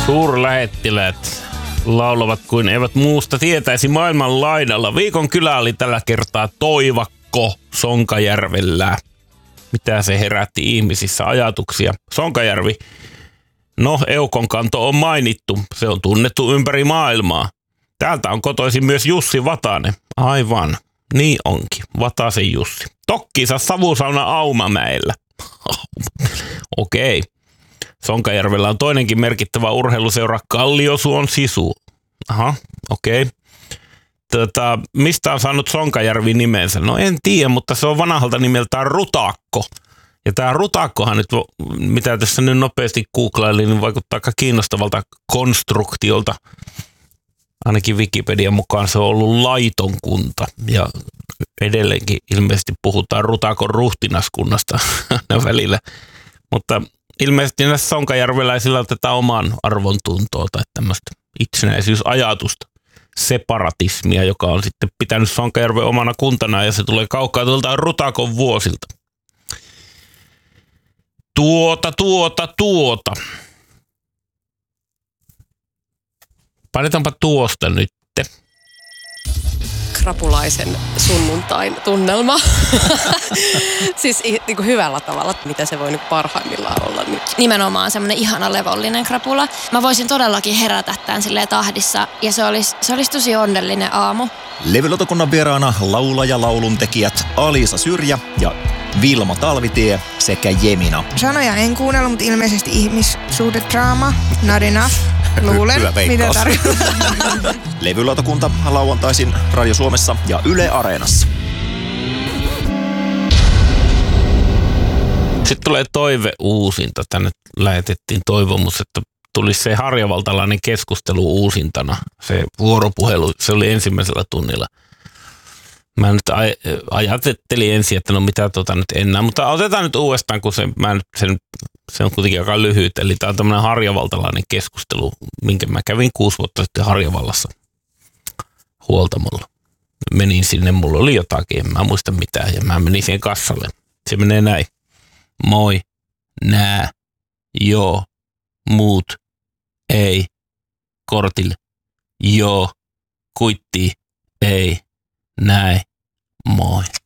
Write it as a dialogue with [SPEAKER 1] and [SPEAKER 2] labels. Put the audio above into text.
[SPEAKER 1] Suurlähettiläät laulavat kuin eivät muusta tietäisi maailman laidalla. Viikon kylä oli tällä kertaa Toivakko Sonkajärvellä. Mitä se herätti ihmisissä ajatuksia? Sonkajärvi. No, Eukonkanto on mainittu. Se on tunnettu ympäri maailmaa. Täältä on kotoisin myös Jussi Vatanen. Aivan. Niin onkin. Vatasen Jussi. Tokkiinsa savusauna Aumamäellä. Okei. Sonkajärvellä on toinenkin merkittävä urheiluseura Kalliosuon Sisu. Aha, okei. Mistä on saanut Sonkajärvi nimensä? No en tiedä, mutta se on vanhalta nimeltään Rutakko. Ja tämä Rutakkohan nyt, mitä tässä nyt nopeasti googlailin, niin vaikuttaa aika kiinnostavalta konstruktiolta. Ainakin Wikipedian mukaan se on ollut laiton kunta. Ja edelleenkin ilmeisesti puhutaan Rutakon ruhtinaskunnasta välillä. Mutta ilmeisesti näissä sonkajärveläisillä on tätä oman arvontuntoa tai tämmöistä itsenäisyysajatusta, separatismia, joka on sitten pitänyt Sonkajärven omana kuntana ja se tulee kaukaa tuolta Rutakon vuosilta. Painetaanpa tuosta nyt.
[SPEAKER 2] Krapulaisen sunnuntain tunnelma. Siis niin kuin hyvällä tavalla, mitä se voi nyt parhaimmillaan olla nyt.
[SPEAKER 3] Nimenomaan semmoinen ihana levollinen krapula. Mä voisin todellakin herätä tämän silleen tahdissa ja se olisi tosi onnellinen aamu.
[SPEAKER 4] Levylautakunnan vieraana laulaja lauluntekijät Alisa Syrjä ja Vilma Talvitie sekä Jemina.
[SPEAKER 5] Sanoja en kuunnella, mutta ilmeisesti ihmissuhdedraama. Not enough. Luulen,
[SPEAKER 4] Hyvä
[SPEAKER 5] mitä tarkoittaa.
[SPEAKER 4] Levylautakunta lauantaisin Radio Suomessa ja Yle Areenassa.
[SPEAKER 1] Sitten tulee toive uusinta. Tänne lähetettiin toivomus, että tulisi se harjavaltalainen keskustelu uusintana. Se vuoropuhelu, se oli ensimmäisellä tunnilla. Mä nyt ajattelin ensin, että no mitä nyt enää, mutta otetaan nyt uudestaan, kun se on kuitenkin aika lyhyt. Eli tämä on tämmöinen harjavaltalainen keskustelu, minkä mä kävin 6 vuotta sitten Harjavallassa huoltamolla. Menin sinne, mulla oli jotakin, en mä muista mitään, ja mä menin siihen kassalle. Se menee näin. Moi, nää, joo, muut, ei, kortille, joo, kuitti, ei, näin, moi.